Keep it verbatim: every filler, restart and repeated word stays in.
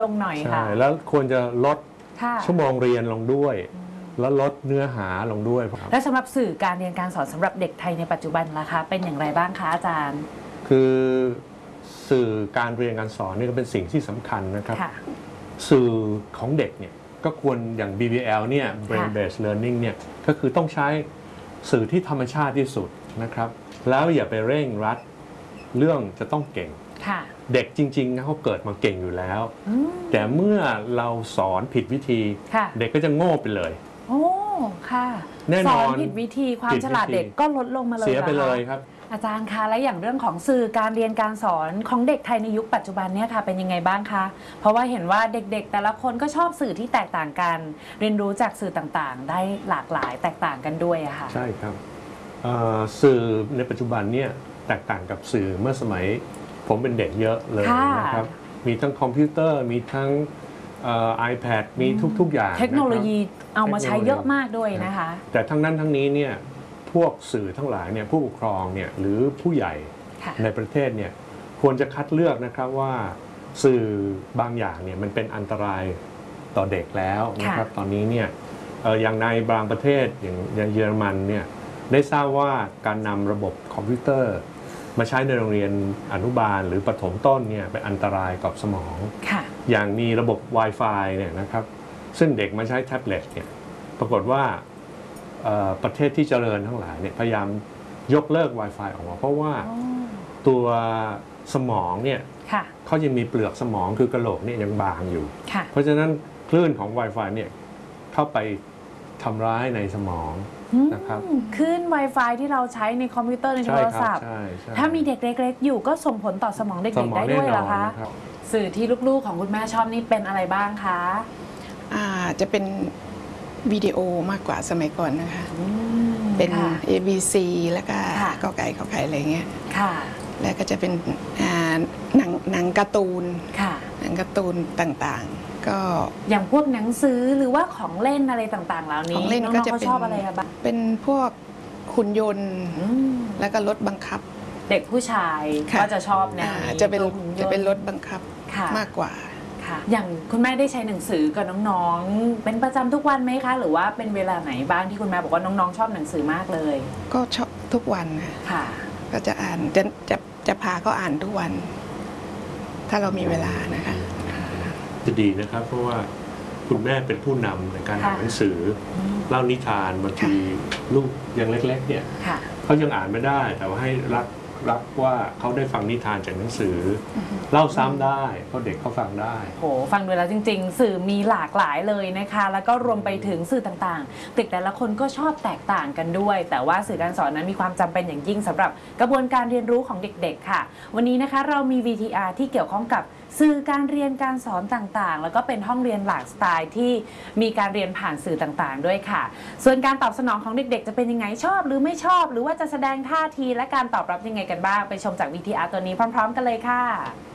ลงหน่อยค่ะใช่แล้วควรจะลดชั่วโมงเรียนลงด้วยแล้วลดเนื้อหาลงด้วยและสำหรับสื่อการเรียนการสอนสำหรับเด็กไทยในปัจจุบันล่ะคะเป็นอย่างไรบ้างคะอาจารย์คือสื่อการเรียนการสอนนี่ก็เป็นสิ่งที่สำคัญนะครับสื่อของเด็กเนี่ยก็ควรอย่าง บี บี แอล เนี่ย Brain Based Learning เนี่ยก็คือต้องใช้สื่อที่ธรรมชาติที่สุดนะครับแล้วอย่าไปเร่งรัดเรื่องจะต้องเก่งเด็กจริงๆนะเขาเกิดมาเก่งอยู่แล้วแต่เมื่อเราสอนผิดวิธีเด็กก็จะโง่ไปเลยโอ้ค่ะแน่นอนสอนผิดวิธีความฉลาดเด็กก็ลดลงมาเลยเสียไปเลยครับอาจารย์คะและอย่างเรื่องของสื่อการเรียนการสอนของเด็กไทยในยุคปัจจุบันเนี่ยค่ะเป็นยังไงบ้างคะเพราะว่าเห็นว่าเด็กๆแต่ละคนก็ชอบสื่อที่แตกต่างกันเรียนรู้จากสื่อต่างๆได้หลากหลายแตกต่างกันด้วยอะค่ะใช่ครับสื่อในปัจจุบันเนี่ยแตกต่างกับสื่อเมื่อสมัยผมเป็นเด็กเยอะเลยนะครับมีทั้งคอมพิวเตอร์มีทั้ง iPad มีทุกๆอย่างเทคโนโลยีเอามาใช้เยอะมากด้วยนะคะแต่ทั้งนั้นทั้งนี้เนี่ยพวกสื่อทั้งหลายเนี่ยผู้ปกครองเนี่ยหรือผู้ใหญ่ในประเทศเนี่ยควรจะคัดเลือกนะครับว่าสื่อบางอย่างเนี่ยมันเป็นอันตรายต่อเด็กแล้วนะครับตอนนี้เนี่ยอย่างในบางประเทศอย่างเยอรมันเนี่ยได้ทราบว่าการนำระบบคอมพิวเตอร์มาใช้ในโรงเรียนอนุบาลหรือประถมต้นเนี่ยเป็นอันตรายกับสมองอย่างมีระบบ Wi-Fi เนี่ยนะครับซึ่งเด็กมาใช้แท็บเล็ตเนี่ยปรากฏว่าประเทศที่เจริญทั้งหลายเนี่ยพยายามยกเลิก Wi-Fi ออกมาเพราะว่าตัวสมองเนี่ยเขายังมีเปลือกสมองคือกระโหลกเนี่ยยังบางอยู่เพราะฉะนั้นคลื่นของ Wi-Fi เนี่ยเข้าไปทำร้ายในสมองนะครับคลื่น Wi-Fi ที่เราใช้ในคอมพิวเตอร์ในโทรศัพท์ถ้ามีเด็กเล็กๆอยู่ก็ส่งผลต่อสมองเด็กๆได้ด้วยเหรอคะสื่อที่ลูกๆของคุณแม่ชอบนี่เป็นอะไรบ้างคะอ่าจะเป็นวิดีโอมากกว่าสมัยก่อนนะคะเป็น เอ บี ซี แล้วก็กอไก่ขอไข่อะไรเงี้ยแล้วก็จะเป็นหนังหนังการ์ตูนหนังการ์ตูนต่างๆก็อย่างพวกหนังสือหรือว่าของเล่นอะไรต่างๆเหล่านี้ของเล่นก็จะชอบอะไรบ้างเป็นพวกหุ่นยนต์แล้วก็รถบังคับเด็กผู้ชายก็จะชอบแนวนี้จะเป็นจะเป็นรถบังคับมากกว่าอย่างคุณแม่ได้ใช้หนังสือกับน้องๆเป็นประจำทุกวันไหมคะหรือว่าเป็นเวลาไหนบ้างที่คุณแม่บอกว่าน้องๆชอบหนังสือมากเลยก็ชอบทุกวันค่ะก็จะอ่านจะจะจะพาเขาอ่านทุกวันถ้าเรามีเวลานะคะจะดีนะครับเพราะว่าคุณแม่เป็นผู้นำในการอ่านหนังสือเล่านิทานบางทีลูกยังเล็กๆเนี่ยเขายังอ่านไม่ได้แต่ว่าให้รักรับว่าเขาได้ฟังนิทานจากหนังสือเล่าซ้ำได้เพราะเด็กเขาฟังได้โหฟังดูแล้วจริงๆสื่อมีหลากหลายเลยนะคะแล้วก็รวมไปถึงสื่อต่างๆเด็กแต่ละคนก็ชอบแตกต่างกันด้วยแต่ว่าสื่อการสอนนั้นมีความจำเป็นอย่างยิ่งสำหรับกระบวนการเรียนรู้ของเด็กๆค่ะวันนี้นะคะเรามี วี ที อาร์ ที่เกี่ยวข้องกับสื่อการเรียนการสอนต่างๆแล้วก็เป็นห้องเรียนหลากสไตล์ที่มีการเรียนผ่านสื่อต่างๆด้วยค่ะส่วนการตอบสนองของเด็กๆจะเป็นยังไงชอบหรือไม่ชอบหรือว่าจะแสดงท่าทีและการตอบรับยังไงกันบ้างไปชมจาก วี ที อาร์ ตัวนี้พร้อมๆกันเลยค่ะ